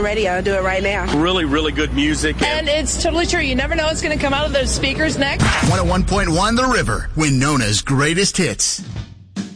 the radio. I'll do it right now. Really, really good music. And it's totally true. You never know what's going to come out of those speakers next. 101.1 The River, Winona's greatest hits.